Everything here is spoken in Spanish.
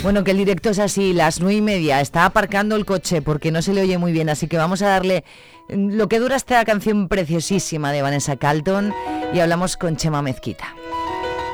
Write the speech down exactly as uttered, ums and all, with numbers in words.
Bueno, que el directo es así, las nueve y media, está aparcando el coche porque no se le oye muy bien, así que vamos a darle lo que dura esta canción preciosísima de Vanessa Carlton y hablamos con Chema Mezquita.